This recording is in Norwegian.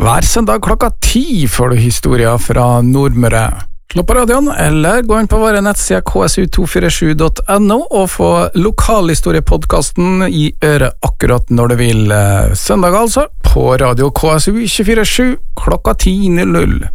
Hver søndag klokka 10 får du historier fra Nordmøre. Slå på radioen, eller gå inn på våre nettsider ksu247.no og få lokalhistoriepodcasten i øret akkurat når du vil. Søndag altså, på radio KSU 247 klokka 10:00.